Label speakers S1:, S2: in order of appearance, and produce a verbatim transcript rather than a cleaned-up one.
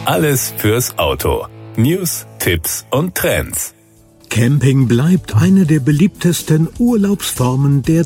S1: Alles fürs Auto. News, Tipps und Trends.
S2: Camping bleibt eine der beliebtesten Urlaubsformen der